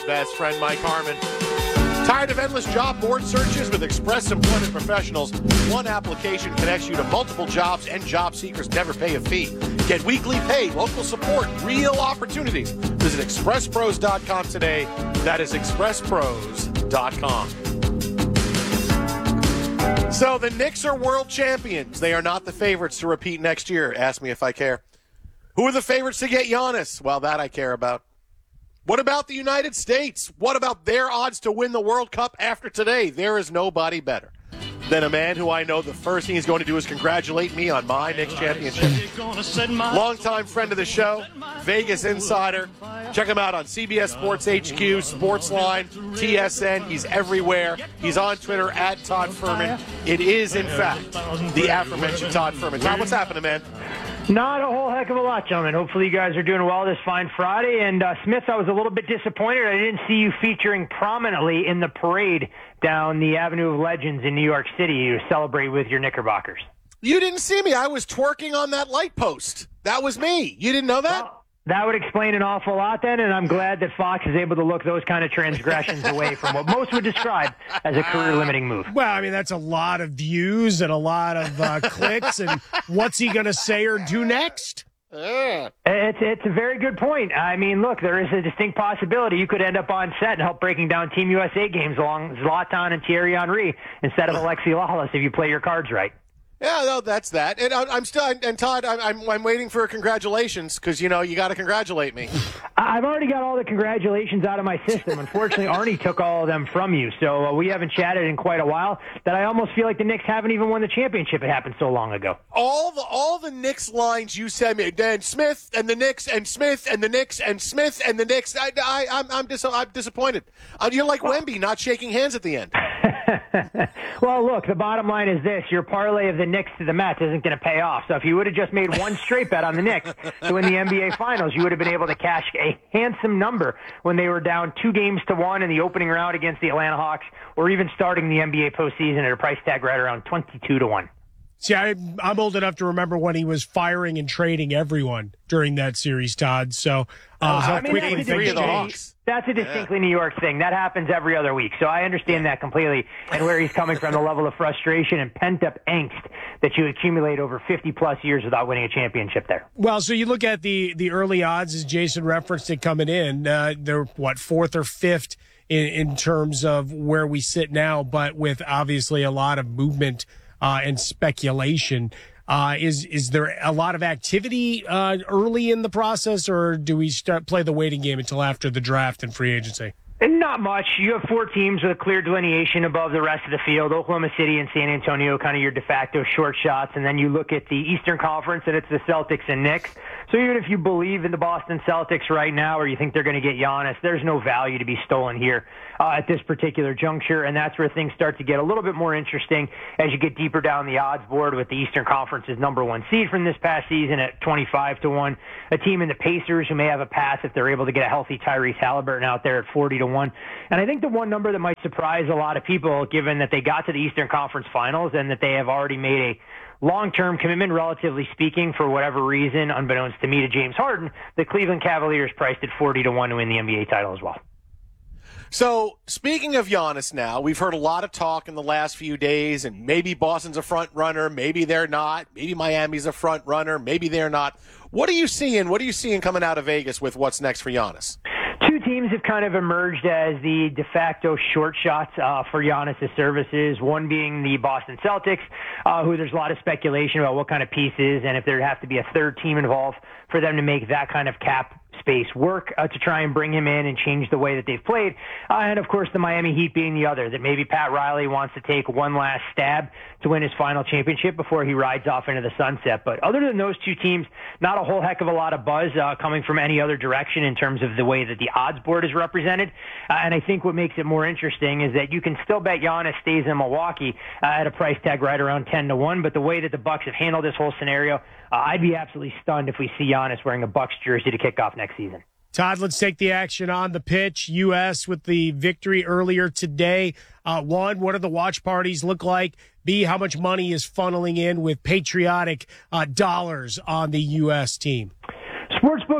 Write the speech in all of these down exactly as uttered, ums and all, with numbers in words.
Best friend Mike Harmon. Tired of endless job board searches? With Express Employment Professionals, one application connects you to multiple jobs, and job seekers never pay a fee. Get weekly pay, local support, real opportunities. Visit express pros dot com today. That is express pros dot com. So the Knicks are world champions. They are not the favorites to repeat next year. Ask me if I care. Who are the favorites to get Giannis? Well, that I care about. What about the United States? What about their odds to win the World Cup after today? There is nobody better than a man who I know the first thing he's going to do is congratulate me on my Knicks championship. Longtime friend of the show, Vegas insider. Check him out on C B S Sports H Q, Sportsline, T S N. He's everywhere. He's on Twitter at Todd Fuhrman. It is, in fact, the aforementioned Todd Fuhrman. Todd, what's happening, man? Not a whole heck of a lot, gentlemen. Hopefully you guys are doing well this fine Friday. And, uh, Smith, I was a little bit disappointed. I didn't see you featuring prominently in the parade down the Avenue of Legends in New York City to celebrate with your Knickerbockers. You didn't see me. I was twerking on that light post. That was me. You didn't know that? Well, that would explain an awful lot then, and I'm glad that Fox is able to look those kind of transgressions away from what most would describe as a career-limiting move. Well, I mean, that's a lot of views and a lot of uh, clicks, and what's he going to say or do next? Uh. It's, it's a very good point. I mean, look, there is a distinct possibility you could end up on set and help breaking down Team U S A games along Zlatan and Thierry Henry instead of Alexi Lalas if you play your cards right. Yeah, no, that's that. And I, I'm still, and Todd, I'm, I'm, I'm waiting for congratulations because, you know, you got to congratulate me. I've already got all the congratulations out of my system. Unfortunately, Arnie took all of them from you, so uh, we haven't chatted in quite a while. That I almost feel like the Knicks haven't even won the championship. It happened so long ago. All the all the Knicks lines you sent me, Dan Smith and the Knicks and Smith and the Knicks and Smith and the Knicks. I, I, I'm, I'm, dis- I'm disappointed. Uh, you're like well, Wemby, not shaking hands at the end. Well, look, the bottom line is this. Your parlay of the Knicks to the Mets isn't going to pay off. So if you would have just made one straight bet on the Knicks to win the N B A Finals, you would have been able to cash a handsome number when they were down two games to one in the opening round against the Atlanta Hawks, or even starting the N B A postseason at a price tag right around twenty-two to one. See, I, I'm old enough to remember when he was firing and trading everyone during that series, Todd. So, uh, how I mean, quickly three of the Hawks. That's a distinctly yeah. New York thing. That happens every other week. So I understand that completely, and where he's coming from, the level of frustration and pent-up angst that you accumulate over fifty-plus years without winning a championship there. Well, so you look at the, the early odds, as Jason referenced it coming in. Uh, they're, what, fourth or fifth in, in terms of where we sit now, but with obviously a lot of movement uh, and speculation. Uh, is is there a lot of activity uh, early in the process, or do we start play the waiting game until after the draft and free agency? Not much. You have four teams with a clear delineation above the rest of the field. Oklahoma City and San Antonio, kind of your de facto short shots. And then you look at the Eastern Conference, and it's the Celtics and Knicks. So even if you believe in the Boston Celtics right now, or you think they're going to get Giannis, there's no value to be stolen here uh, at this particular juncture. And that's where things start to get a little bit more interesting as you get deeper down the odds board with the Eastern Conference's number one seed from this past season at twenty-five to one. A team in the Pacers who may have a pass if they're able to get a healthy Tyrese Halliburton out there at forty to one. And I think the one number that might surprise a lot of people, given that they got to the Eastern Conference Finals and that they have already made a long-term commitment, relatively speaking, for whatever reason, unbeknownst to me, to James Harden, the Cleveland Cavaliers priced at forty to one to win the N B A title as well. So, speaking of Giannis now, we've heard a lot of talk in the last few days, and maybe Boston's a front runner, maybe they're not, maybe Miami's a front runner, maybe they're not. What are you seeing? What are you seeing coming out of Vegas with what's next for Giannis? Two teams have kind of emerged as the de facto short shots uh, for Giannis' services, one being the Boston Celtics, uh, who there's a lot of speculation about what kind of pieces and if there'd have to be a third team involved for them to make that kind of cap space work uh, to try and bring him in and change the way that they've played. Uh, and, of course, the Miami Heat being the other, that maybe Pat Riley wants to take one last stab to win his final championship before he rides off into the sunset. But other than those two teams, not a whole heck of a lot of buzz uh, coming from any other direction in terms of the way that the odds board is represented. Uh, and I think what makes it more interesting is that you can still bet Giannis stays in Milwaukee uh, at a price tag right around ten to one. But the way that the Bucks have handled this whole scenario, uh, I'd be absolutely stunned if we see Giannis wearing a Bucks jersey to kick off next season. Todd, let's take the action on the pitch. U S with the victory earlier today. Uh, one, what do the watch parties look like? B, how much money is funneling in with patriotic uh, dollars on the U S team? Sportsbooks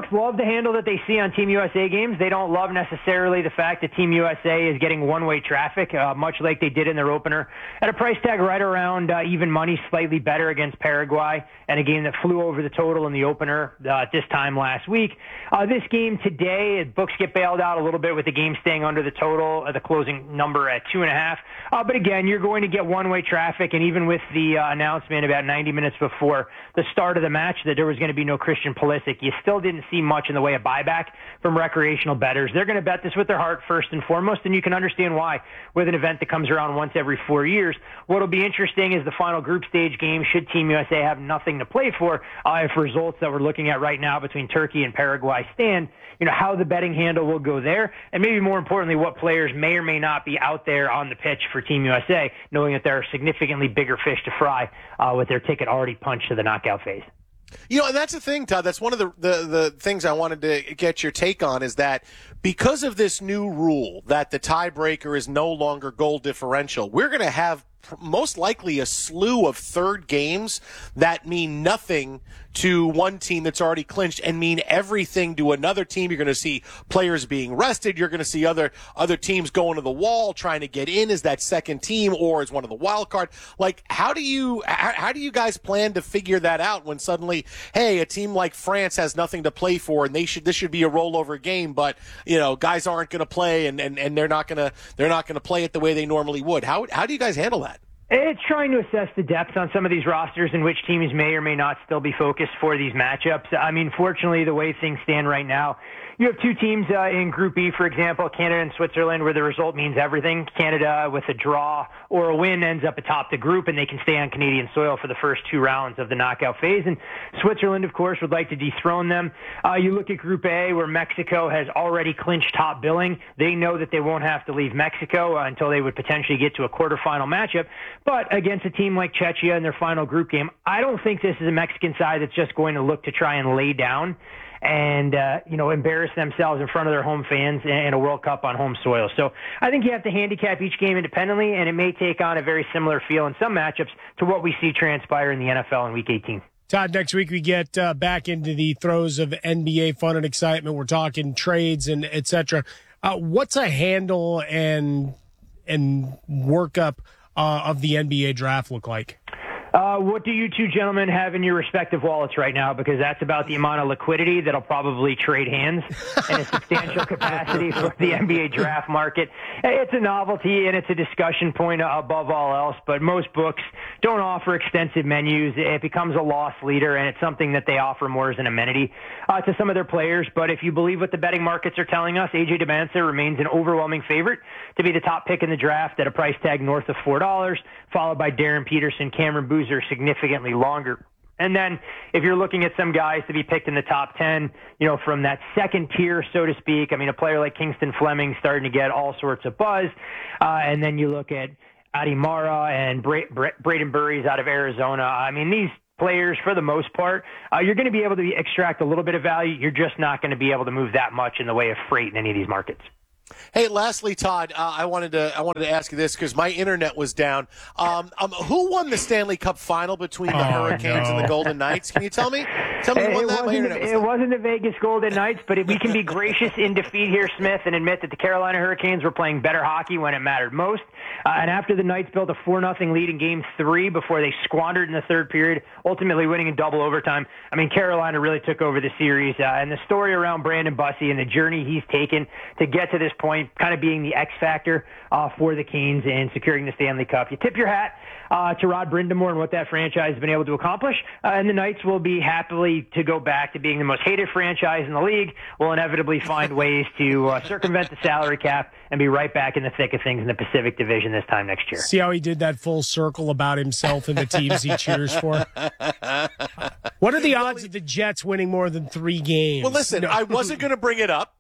books love the handle that they see on Team U S A games. They don't love necessarily the fact that Team U S A is getting one-way traffic, uh, much like they did in their opener, at a price tag right around uh, even money, slightly better against Paraguay, and a game that flew over the total in the opener uh, this time last week. Uh, this game today, books get bailed out a little bit with the game staying under the total, uh, the closing number at two and a half. Uh, but again, you're going to get one-way traffic, and even with the uh, announcement about ninety minutes before the start of the match that there was going to be no Christian Pulisic, you still didn't see much in the way of buyback from recreational bettors. They're going to bet this with their heart first and foremost, and you can understand why with an event that comes around once every four years. What'll be interesting is the final group stage game, should Team U S A have nothing to play for, uh, if results that we're looking at right now between Turkey and Paraguay stand, you know, how the betting handle will go there, and maybe more importantly, what players may or may not be out there on the pitch for Team U S A, knowing that there are significantly bigger fish to fry uh, with their ticket already punched to the knockout phase. You know, and that's the thing, Todd. That's one of the, the, the things I wanted to get your take on, is that because of this new rule that the tiebreaker is no longer goal differential, we're going to have most likely a slew of third games that mean nothing to one team that's already clinched and mean everything to another team. You're going to see players being rested. You're going to see other other teams going to the wall trying to get in as that second team or as one of the wild card. Like, how do you how, how do you guys plan to figure that out when suddenly, hey, a team like France has nothing to play for and they should this should be a rollover game, but you know guys aren't going to play and, and, and they're not going to they're not going to play it the way they normally would. How how do you guys handle that? It's trying to assess the depth on some of these rosters in which teams may or may not still be focused for these matchups. I mean, fortunately, the way things stand right now, you have two teams uh, in Group E, for example, Canada and Switzerland, where the result means everything. Canada, with a draw or a win, ends up atop the group, and they can stay on Canadian soil for the first two rounds of the knockout phase. And Switzerland, of course, would like to dethrone them. Uh, you look at Group A, where Mexico has already clinched top billing. They know that they won't have to leave Mexico uh, until they would potentially get to a quarterfinal matchup. But against a team like Czechia in their final group game, I don't think this is a Mexican side that's just going to look to try and lay down and, uh, you know, embarrass themselves in front of their home fans in a World Cup on home soil. So I think you have to handicap each game independently, and it may take on a very similar feel in some matchups to what we see transpire in the N F L in Week eighteen. Todd, next week we get uh, back into the throes of N B A fun and excitement. We're talking trades and et cetera. Uh, what's a handle and and workup uh, of the N B A draft look like? Uh, what do you two gentlemen have in your respective wallets right now? Because that's about the amount of liquidity that'll probably trade hands in a substantial capacity for the N B A draft market. It's a novelty and it's a discussion point above all else, but most books don't offer extensive menus. It becomes a loss leader, and it's something that they offer more as an amenity uh, to some of their players. But if you believe what the betting markets are telling us, A J Demansah remains an overwhelming favorite to be the top pick in the draft at a price tag north of four dollars, followed by Darren Peterson, Cameron Boozer, are significantly longer. And then if you're looking at some guys to be picked in the top ten, you know, from that second tier, so to speak, I mean, a player like Kingston Fleming starting to get all sorts of buzz. Uh, and then you look at Adi Mara and Bra- Bra- Braden Burries out of Arizona. I mean, these players, for the most part, uh, you're going to be able to extract a little bit of value. You're just not going to be able to move that much in the way of freight in any of these markets. Hey, lastly, Todd, uh, I wanted to I wanted to ask you this because my internet was down. Um, um, who won the Stanley Cup final between the Oh, Hurricanes no. and the Golden Knights? Can you tell me? Tell me who won It that. My wasn't, internet was it down. wasn't the Vegas Golden Knights, but it, we can be gracious in defeat here, Smith, and admit that the Carolina Hurricanes were playing better hockey when it mattered most. Uh, and after the Knights built a four nothing lead in Game three before they squandered in the third period, ultimately winning in double overtime, I mean, Carolina really took over the series. Uh, and the story around Brandon Bussey and the journey he's taken to get to this point, kind of being the X factor uh, for the Canes and securing the Stanley Cup. You tip your hat uh, to Rod Brind'Amour and what that franchise has been able to accomplish, uh, and the Knights will be happily to go back to being the most hated franchise in the league. Will inevitably find ways to uh, circumvent the salary cap and be right back in the thick of things in the Pacific Division this time next year. See how he did that full circle about himself and the teams he cheers for? What are the odds of the Jets winning more than three games? Well, listen, No. I wasn't going to bring it up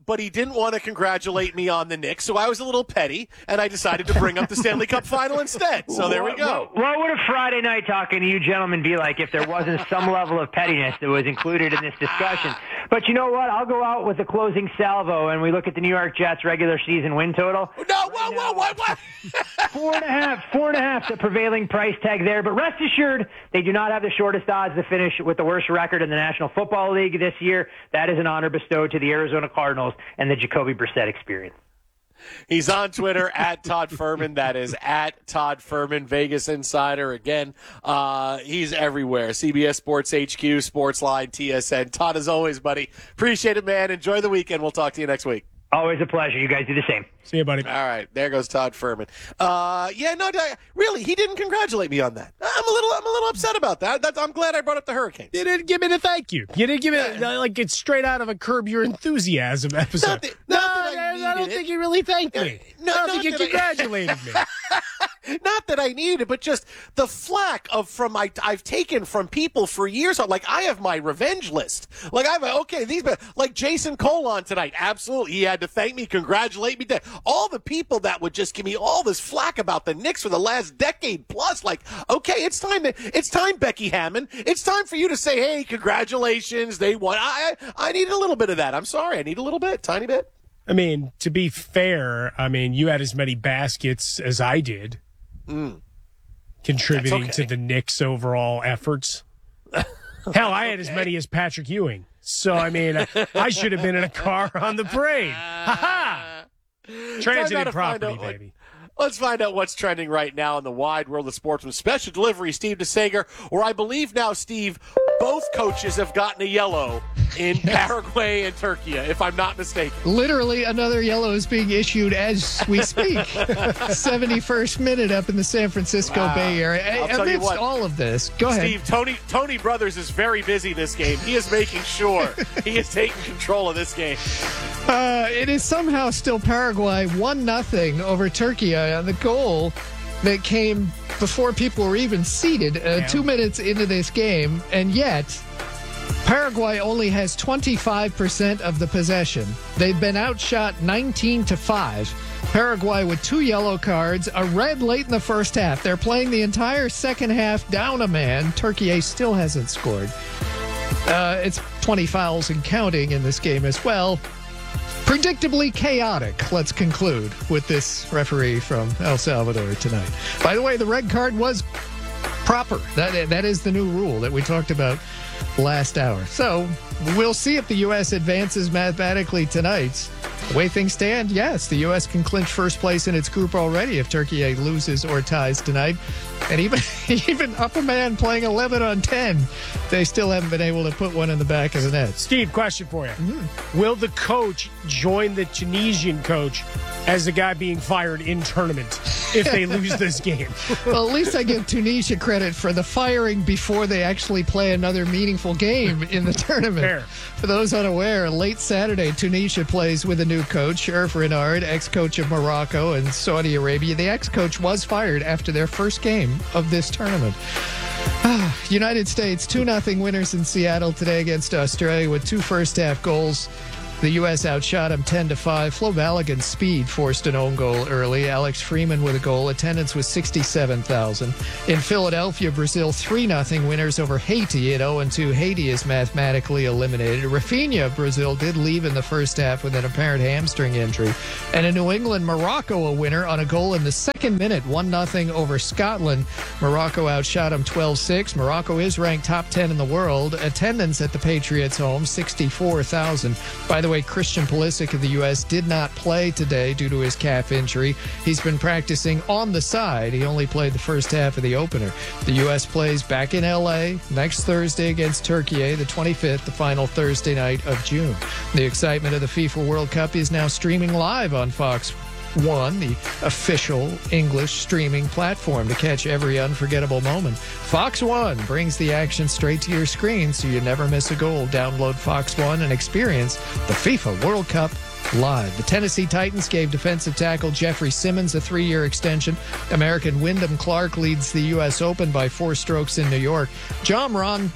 but he didn't want to congratulate me on the Knicks, so I was a little petty, and I decided to bring up the Stanley Cup final instead. So there we go. What, what would a Friday night talking to you gentlemen be like if there wasn't some level of pettiness that was included in this discussion? But you know what? I'll go out with a closing salvo, and we look at the New York Jets regular season win total. No, whoa, whoa, what, what? Four and a half, four and a half, the prevailing price tag there. But rest assured, they do not have the shortest odds to finish with the worst record in the National Football League this year. That is an honor bestowed to the Arizona Cardinals and the Jacoby Brissett experience. He's on Twitter at Todd Furman. That is at Todd Furman, Vegas Insider. Again, uh, he's everywhere. C B S Sports H Q, Sportsline, T S N. Todd, as always, buddy. Appreciate it, man. Enjoy the weekend. We'll talk to you next week. Always a pleasure. You guys do the same. See you, buddy. All right, there goes Todd Furman. Uh, yeah, no, really, he didn't congratulate me on that. I'm a little, I'm a little upset about that. That's, I'm glad I brought up the Hurricanes. You didn't give me the thank you. You didn't give it like it's straight out of a Curb Your Enthusiasm episode. Not that, no, not that I, I don't it. think you really thanked me. No, I don't not think you that I- congratulated me. Not that I needed it, but just the flack of from I, I've taken from people for years. Like I have my revenge list. Like I've okay these like Jason Cole on tonight. Absolutely, he had to thank me, congratulate me. All the people that would just give me all this flack about the Knicks for the last decade plus. Like okay, it's time. To, it's time, Becky Hammon. It's time for you to say, hey, congratulations, they won. I I, I need a little bit of that. I'm sorry, I need a little bit, tiny bit. I mean, to be fair, I mean you had as many baskets as I did. Mm. Contributing okay. to the Knicks' overall efforts. Hell, I had okay. as many as Patrick Ewing. So, I mean, I should have been in a car on the parade. Ha-ha! Transiting property, baby. What, let's find out what's trending right now in the wide world of sports with special delivery, Steve DeSager, where I believe now, Steve, both coaches have gotten a yellow in Paraguay and Turkey, if I'm not mistaken. Literally, another yellow is being issued as we speak. seventy-first minute up in the San Francisco wow. Bay Area. I'll Amidst what, all of this, go ahead. Steve, Tony, Tony Brothers is very busy this game. He is making sure he is taking control of this game. Uh, it is somehow still Paraguay one nothing over Turkey on the goal that came before people were even seated uh, yeah. two minutes into this game, and yet Paraguay only has twenty-five percent of the possession. They've been outshot nineteen to five. Paraguay with two yellow cards, a red late in the first half. They're playing the entire second half down a man. Turkey still hasn't scored. Uh, it's twenty fouls and counting in this game as well. Predictably chaotic, let's conclude with this referee from El Salvador tonight. By the way, the red card was proper. That That is the new rule that we talked about last hour. So we'll see if the U S advances mathematically tonight. The way things stand, yes, the U S can clinch first place in its group already if Turkey loses or ties tonight. And even even Upper Man playing eleven on ten, they still haven't been able to put one in the back of the net. Steve, question for you. Mm-hmm. Will the coach join the Tunisian coach as the guy being fired in tournament if they lose this game? Well, at least I give Tunisia credit for the firing before they actually play another meaningful game in the tournament. Fair. For those unaware, late Saturday, Tunisia plays with a new coach, Hervé Renard, ex-coach of Morocco and Saudi Arabia. The ex-coach was fired after their first game of this tournament. United States, two nothing winners in Seattle today against Australia with two first-half goals. The U S outshot them ten to five. Flo Balogun's speed forced an own goal early. Alex Freeman with a goal. Attendance was sixty-seven thousand. In Philadelphia, Brazil three nothing winners over Haiti at oh and two. Haiti is mathematically eliminated. Rafinha, Brazil, did leave in the first half with an apparent hamstring injury. And in New England, Morocco a winner on a goal in the second minute, one nothing over Scotland. Morocco outshot them twelve six. Morocco is ranked top ten in the world. Attendance at the Patriots' home, sixty-four thousand. By the way, Christian Pulisic of the U S did not play today due to his calf injury. He's been practicing on the side. He only played the first half of the opener. The U S plays back in L A next Thursday against Turkey, the twenty-fifth, the final Thursday night of June. The excitement of the FIFA World Cup is now streaming live on Fox One, the official English streaming platform to catch every unforgettable moment. Fox One brings the action straight to your screen so you never miss a goal. Download Fox One and experience the FIFA World Cup live. The Tennessee Titans gave defensive tackle Jeffrey Simmons a three-year extension. American Wyndham Clark leads the U S Open by four strokes in New York. John Ron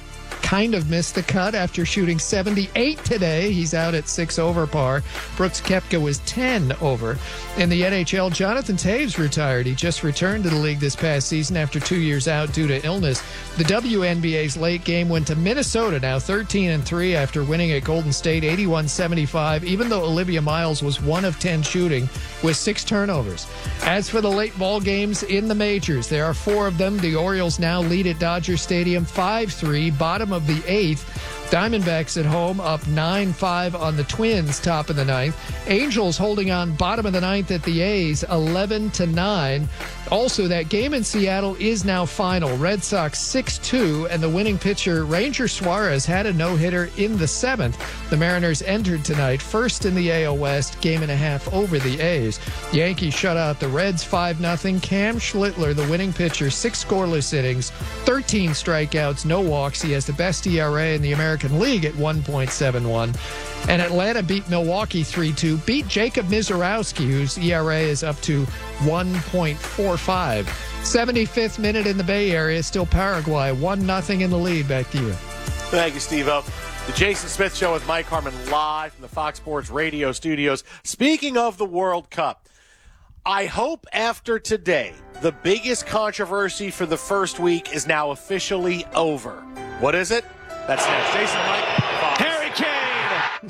kind of missed the cut after shooting seventy-eight today. He's out at six over par. Brooks Koepka was ten over. In the N H L, Jonathan Toews retired. He just returned to the league this past season after two years out due to illness. The W N B A's late game went to Minnesota, now thirteen and three after winning at Golden State eighty-one seventy-five, even though Olivia Miles was one of ten shooting with six turnovers. As for the late ball games in the majors, there are four of them. The Orioles now lead at Dodger Stadium five three, bottom of the eighth. Diamondbacks at home up nine five on the Twins, top of the ninth. Angels holding on bottom of the ninth at the A's, eleven to nine. Also, that game in Seattle is now final. Red Sox six two, and the winning pitcher, Ranger Suarez, had a no-hitter in the seventh. The Mariners entered tonight first in the A L West, game and a half over the A's. Yankees shut out the Reds five nothing. Cam Schlittler, the winning pitcher, six scoreless innings, thirteen strikeouts, no walks. He has the best E R A in the American League at one point seven one. And Atlanta beat Milwaukee three two, beat Jacob Mizorowski, whose E R A is up to one point four five. seventy-fifth minute in the Bay Area, still Paraguay, one nothing in the lead. Back to you. Thank you, Steve-O. The Jason Smith Show with Mike Harmon live from the Fox Sports Radio studios. Speaking of the World Cup, I hope after today, the biggest controversy for the first week is now officially over. What is it? That's next. Jason and Mike, Fox. Harry Kane!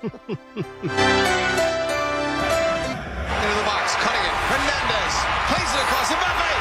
Into the box, cutting it. Hernandez plays it across. Mbappe,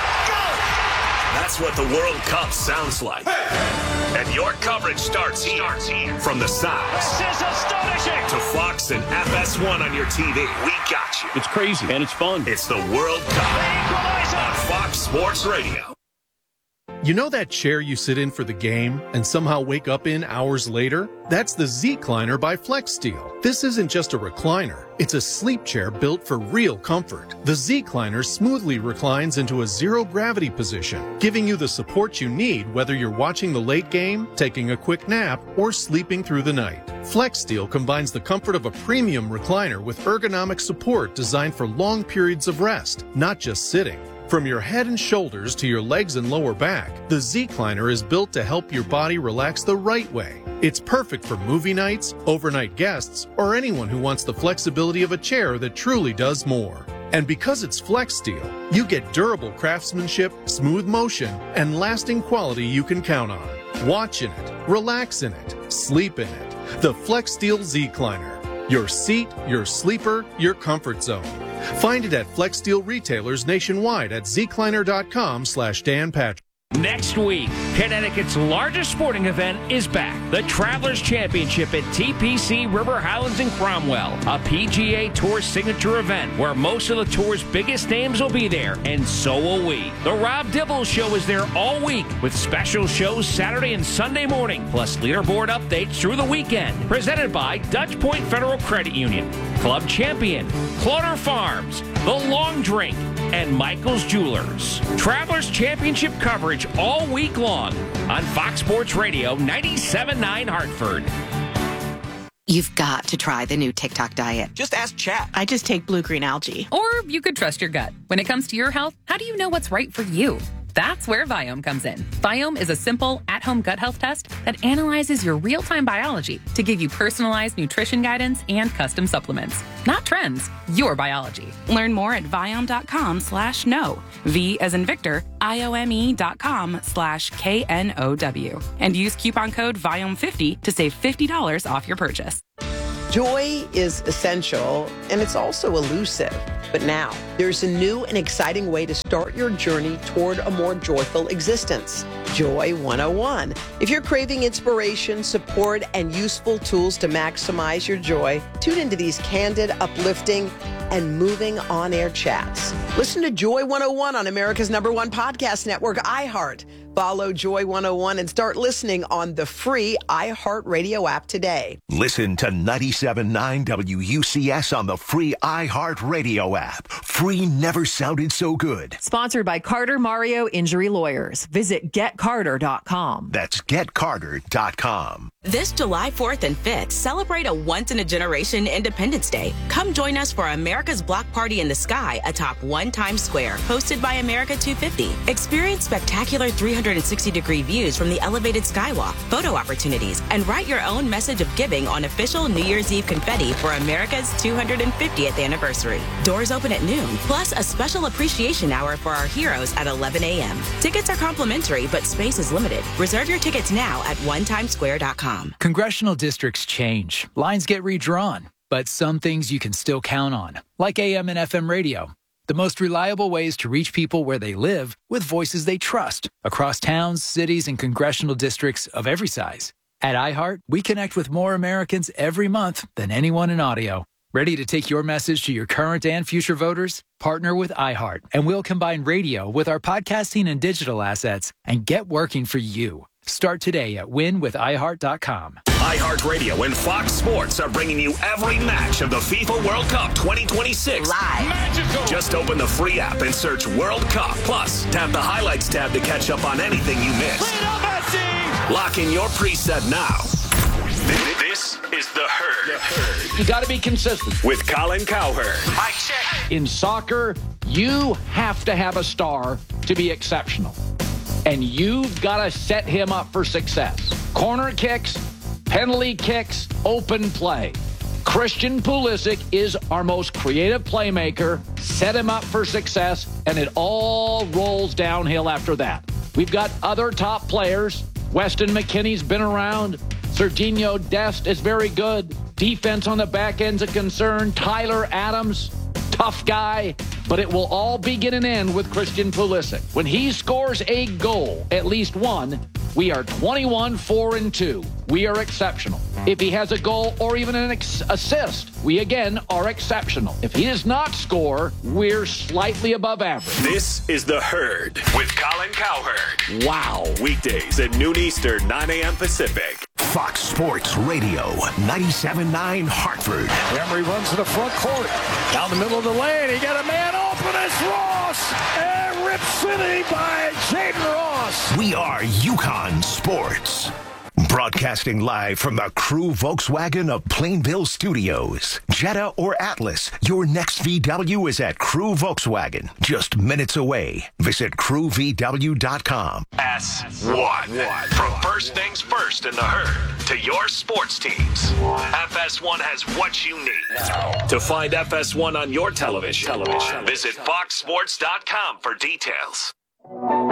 go! That's what the World Cup sounds like. And your coverage starts here. Starts here. From the sides. This is astonishing! To Fox and F S one on your T V. We got you. It's crazy, and it's fun. It's the World Cup on Fox Sports Radio. You know that chair you sit in for the game and somehow wake up in hours later? That's the Z-Cliner by FlexSteel. This isn't just a recliner. It's a sleep chair built for real comfort. The Z-Cliner smoothly reclines into a zero-gravity position, giving you the support you need whether you're watching the late game, taking a quick nap, or sleeping through the night. FlexSteel combines the comfort of a premium recliner with ergonomic support designed for long periods of rest, not just sitting. From your head and shoulders to your legs and lower back, the Z-Cliner is built to help your body relax the right way. It's perfect for movie nights, overnight guests, or anyone who wants the flexibility of a chair that truly does more. And because it's FlexSteel, you get durable craftsmanship, smooth motion, and lasting quality you can count on. Watch in it, relax in it, sleep in it. The FlexSteel Z-Cliner. Your seat, your sleeper, your comfort zone. Find it at FlexSteel retailers nationwide at zcliner.com slash Dan Patrick. Next week, Connecticut's largest sporting event is back. The Travelers Championship at T P C River Highlands in Cromwell, a P G A Tour signature event where most of the tour's biggest names will be there, and so will we. The Rob Dibble Show is there all week with special shows Saturday and Sunday morning, plus leaderboard updates through the weekend. Presented by Dutch Point Federal Credit Union, Club Champion, Cloner Farms, The Long Drink, and Michael's Jewelers. Travelers Championship coverage all week long on Fox Sports Radio ninety-seven point nine Hartford. You've got to try the new TikTok diet. Just ask chat. I just take blue-green algae. Or you could trust your gut. When it comes to your health, how do you know what's right for you? That's where Viome comes in. Viome is a simple, at-home gut health test that analyzes your real-time biology to give you personalized nutrition guidance and custom supplements. Not trends, your biology. Learn more at Viome.com slash no. V as in Victor, I-O-M-E dot com slash K N O W. And use coupon code Viome fifty to save fifty dollars off your purchase. Joy is essential, and it's also elusive. But now, there's a new and exciting way to start your journey toward a more joyful existence. Joy one oh one. If you're craving inspiration, support, and useful tools to maximize your joy, tune into these candid, uplifting, and moving on-air chats. Listen to Joy one oh one on America's number one podcast network, iHeart. Follow Joy one oh one and start listening on the free iHeartRadio app today. Listen to ninety-seven point nine W U C S on the free iHeartRadio app. Free never sounded so good. Sponsored by Carter Mario Injury Lawyers. Visit get carter dot com. That's get carter dot com. This July fourth and fifth, celebrate a once-in-a-generation Independence Day. Come join us for America's Block Party in the Sky atop One Times Square, hosted by America two fifty. Experience spectacular three hundred sixty degree views from the elevated skywalk, photo opportunities, and write your own message of giving on official New Year's Eve confetti for America's two hundred fiftieth anniversary. Doors open at noon, plus a special appreciation hour for our heroes at eleven a.m. Tickets are complimentary, but space is limited. Reserve your tickets now at one times square dot com. Congressional districts change. Lines get redrawn. But some things you can still count on, like A M and F M radio. The most reliable ways to reach people where they live with voices they trust across towns, cities, and congressional districts of every size. At iHeart, we connect with more Americans every month than anyone in audio. Ready to take your message to your current and future voters? Partner with iHeart, and we'll combine radio with our podcasting and digital assets and get working for you. Start today at win with i heart dot com. iHeartRadio and Fox Sports are bringing you every match of the FIFA World Cup twenty twenty-six. Live. Magical. Just open the free app and search World Cup. Plus, tap the Highlights tab to catch up on anything you missed. Lock in your preset now. This is The Herd. The Herd. You got to be consistent. With Colin Cowherd. I check. In soccer, you have to have a star to be exceptional. And you've got to set him up for success. Corner kicks, penalty kicks, open play. Christian Pulisic is our most creative playmaker. Set him up for success, and it all rolls downhill after that. We've got other top players. Weston McKennie's been around. Serginho Dest is very good. Defense on the back end's a concern. Tyler Adams, tough guy. But it will all begin and end with Christian Pulisic. When he scores a goal, at least one, we are twenty-one, four, and two. We are exceptional. If he has a goal or even an ex- assist, we again are exceptional. If he does not score, we're slightly above average. This is The Herd with Colin Cowherd. Wow. Weekdays at noon Eastern, nine a.m. Pacific. Fox Sports Radio, ninety-seven point nine Hartford. Emery runs to the front court. Down the middle of the lane, he got a man open. It's Ross. And Rip City by Jaden Ross. We are UConn Sports. Broadcasting live from the Crew Volkswagen of Plainville Studios. Jetta or Atlas, your next V W is at Crew Volkswagen. Just minutes away. Visit crew v w dot com. S one. From first things first in The Herd to your sports teams. F S one has what you need. To find F S one on your television, television. visit fox sports dot com for details.